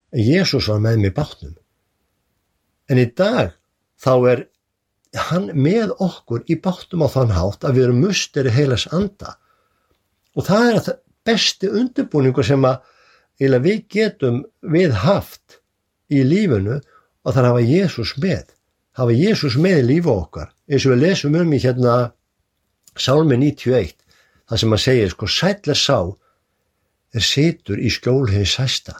En Jesús var með mig í bátnum. En í dag þá hann með okkur í bátnum á þann hátt að við erum musteri heilags anda. Og það besti undirbúningur sem við getum haft í lífinu, og það hafa Jesús með. Hafa Jesús með í lífi okkar. Eins og við lesum í Sálmi 91, það sem segir, sæll sá situr í skjóli hins hæsta.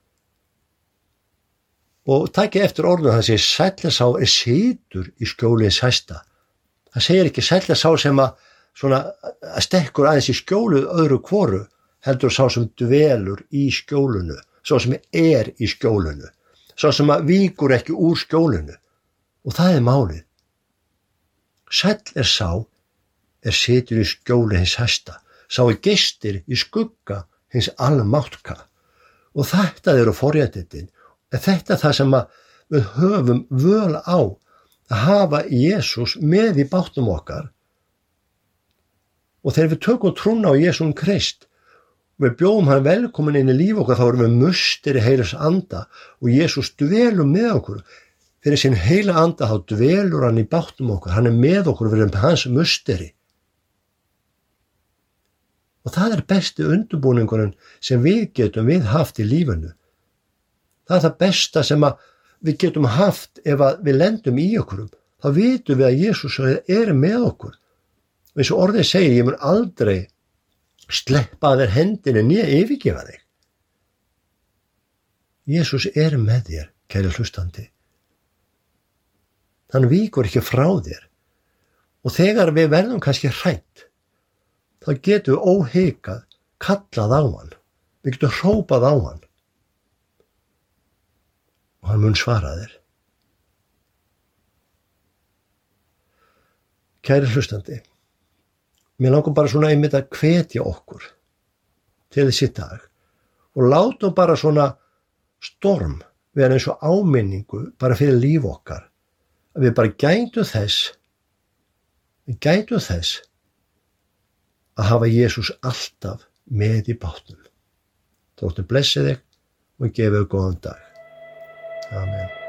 Og takið eftir orðinu, það segir sæll sá situr í skjóli hins hæsta. Það segir ekki sæll sá sem stekkur aðeins í skjólu öðru hvoru, heldur sá sem dvelur í skjólunu, sá sem í skjólunu, sá sem víkur ekki úr skjólunu. Og það málið. Sæll sá situr í skjóli hins hæsta, sá gistir í skugga hins almáttka. Og þetta eru forréttindin. Þetta það sem við höfum völ á, að hafa Jesús með í bátnum okkar. Og þegar við tökum trúna á Jesúm Krist, við bjóðum hann velkomin inn í líf okkar, þá erum við musteri heilags anda og Jesús dvelur með okkur. Fyrir sinn heila anda þá dvelur hann í bátnum okkar, hann með okkur, við erum hans musteri. Og það besti undirbúningurinn sem við getum haft í lífinu. Það það besta sem við getum haft ef við lendum í okkur. Þá vitum við að Jesús með okkur. Og eins og orðið segir, ég mun aldrei sleppa þér hendinni né yfirgefa þig. Jesús með þér, kæri hlustandi. Hann víkur ekki frá þér. Og þegar við verðum kannski hrædd, þá getum við óhikað kallað á hann. Við getum hrópað á hann. Og hann mun svara þér. Kæri hlustandi, mér langar bara einmitt að hvetja okkur til þessi dag og látum bara storm vera eins og áminningu bara fyrir líf okkar, að við bara gætum þess að hafa Jesús alltaf með í bátnum. Dóttir blessi þig og gefi þér góðan dag. Amen.